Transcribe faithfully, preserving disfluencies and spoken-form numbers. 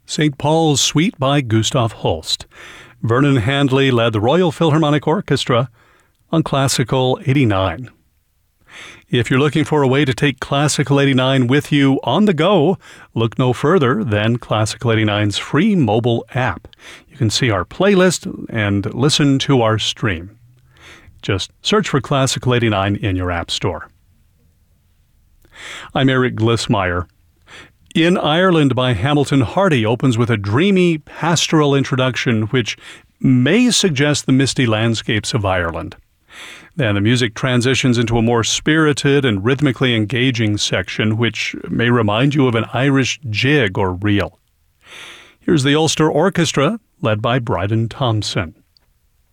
Saint Paul's Suite by Gustav Holst. Vernon Handley led the Royal Philharmonic Orchestra on Classical eighty-nine. If you're looking for a way to take Classical eighty-nine with you on the go, look no further than Classical eighty-nine's free mobile app. You can see our playlist and listen to our stream. Just search for Classical eighty-nine in your app store. I'm Eric Glissmeyer. In Ireland by Hamilton Hardy opens with a dreamy pastoral introduction which may suggest the misty landscapes of Ireland. Then the music transitions into a more spirited and rhythmically engaging section which may remind you of an Irish jig or reel. Here's the Ulster Orchestra led by Bryden Thompson.